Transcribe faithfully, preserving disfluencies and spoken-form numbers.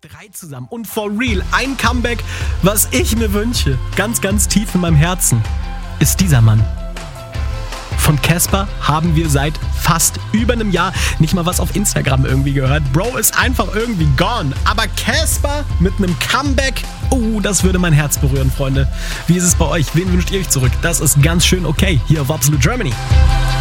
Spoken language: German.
drei zusammen und for real, ein Comeback, was ich mir wünsche, ganz, ganz tief in meinem Herzen, ist dieser Mann. Von Caspar haben wir seit fast über einem Jahr nicht mal was auf Instagram irgendwie gehört. Bro ist einfach irgendwie gone. Aber Caspar mit einem Comeback, oh, das würde mein Herz berühren, Freunde. Wie ist es bei euch? Wen wünscht ihr euch zurück? Das ist ganz schön okay hier auf Absolute Germany.